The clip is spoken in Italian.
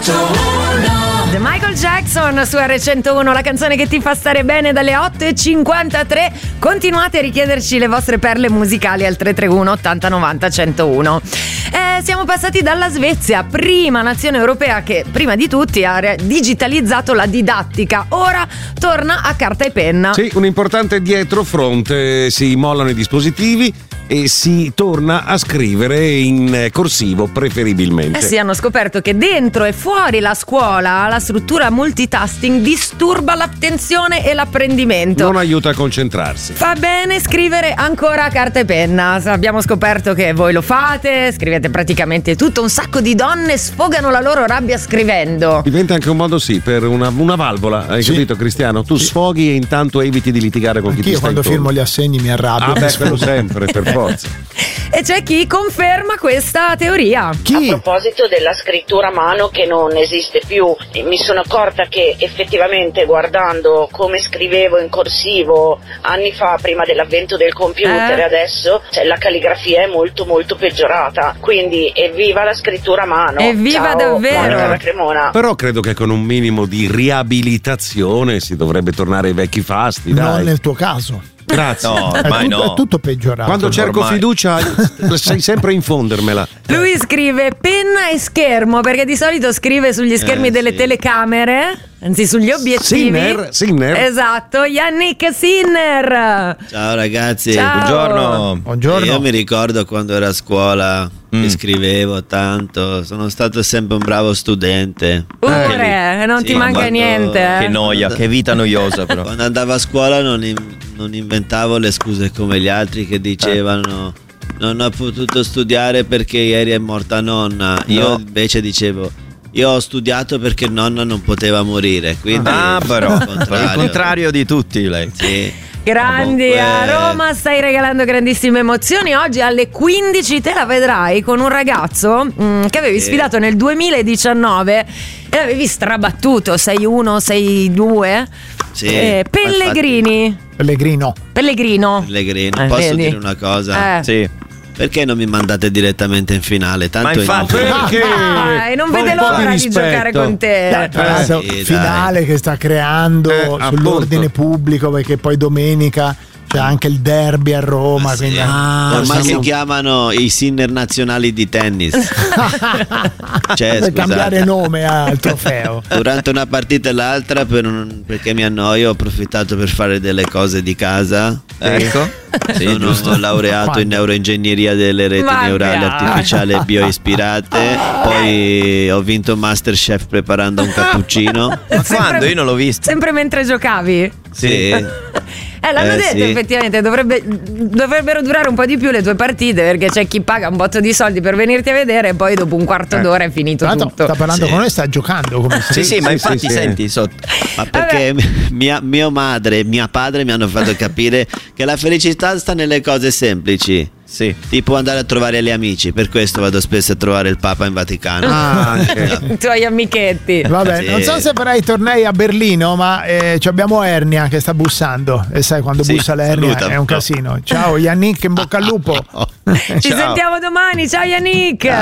The Michael Jackson su R101, la canzone che ti fa stare bene dalle 8:53. Continuate a richiederci le vostre perle musicali al 331 80 90 101. Siamo passati dalla Svezia, prima nazione europea che prima di tutti ha digitalizzato la didattica. Ora torna a carta e penna. Sì, un importante dietrofront, si mollano i dispositivi e si torna a scrivere in corsivo preferibilmente. Sì, hanno scoperto che dentro e fuori la scuola la struttura multitasking disturba l'attenzione e l'apprendimento. Non aiuta a concentrarsi. Fa bene scrivere ancora a carta e penna. Abbiamo scoperto che voi lo fate, scrivete praticamente tutto. Un sacco di donne sfogano la loro rabbia scrivendo. Diventa anche un modo, sì, per una valvola, hai capito, Cristiano? Tu sfoghi e intanto eviti di litigare con chi ti sta quando intorno. firmo gli assegni mi arrabbio. Ah, beh, quello sempre, per forza. E c'è chi conferma questa teoria. Chi? A proposito della scrittura a mano che non esiste più, mi sono accorta che effettivamente guardando come scrivevo in corsivo anni fa, prima dell'avvento del computer, adesso la calligrafia è molto molto peggiorata, quindi evviva la scrittura a mano. Evviva. Ciao, davvero. Monica da Cremona. Però credo che con un minimo di riabilitazione si dovrebbe tornare ai vecchi fasti, dai. Non nel tuo caso. Grazie. No, ormai È tutto peggiorato. Quando cerco ormai. fiducia sai sempre infondermela. Lui scrive penna e schermo, perché di solito scrive sugli schermi delle telecamere, anzi sugli obiettivi. Sinner. Esatto, Yannick Sinner. Ciao ragazzi. Ciao. Buongiorno. Io mi ricordo quando ero a scuola che scrivevo tanto, sono stato sempre un bravo studente. Pure, non ti manca quando- niente. Che noia, che vita noiosa però. Quando andavo a scuola non inventavo le scuse come gli altri che dicevano non ho potuto studiare perché ieri è morta nonna. Io invece dicevo io ho studiato perché nonna non poteva morire, quindi però il il contrario di tutti lei. Sì. Grandi, Comunque- a Roma stai regalando grandissime emozioni. Oggi alle 15 te la vedrai con un ragazzo che avevi sfidato nel 2019 e l'avevi strabattuto 6-1, 6-2. Sì, Pellegrini. Pellegrino. Pellegrino. Pellegrino, posso vedi? dire una cosa? Sì. Perché non mi mandate direttamente in finale? Tanto Ma infatti- Perché? E non vede Un po' l'ora di rispetto. giocare con te. Tra l'altro, sì, finale che sta creando sull'ordine appunto. pubblico, perché poi domenica c'è anche il derby a Roma. Sì. Quindi Ormai si chiamano i Sinner nazionali di tennis. Cioè, per cambiare scusate, nome al trofeo. durante una partita e l'altra perché mi annoio ho approfittato per fare delle cose di casa. Ecco. Sono laureato in neuroingegneria delle reti Ma neurali dai. artificiali e bioispirate. Poi ho vinto Masterchef preparando un cappuccino. Ma quando? Io non l'ho visto. Sempre mentre giocavi? Sì. L'hanno detto, sì. effettivamente dovrebbero durare un po' di più le tue partite, perché c'è chi paga un botto di soldi per venirti a vedere e poi dopo un quarto d'ora è finito Tra l'altro tutto. sta parlando Sì. con noi, sta giocando come se- Sì, ma Sì, infatti sì. senti sotto. Ma perché mia madre e mio padre mi hanno fatto capire che la felicità sta nelle cose semplici. Sì. Tipo andare a trovare gli amici. Per questo vado spesso a trovare il Papa in Vaticano. I tuoi amichetti. Vabbè, Sì. non so se farai i tornei a Berlino, ma abbiamo Ernia che sta bussando. E sai, quando Sì, bussa l'Ernia saluta. è un casino. Ciao Yannick, in bocca al lupo. Ci sentiamo domani, ciao Yannick.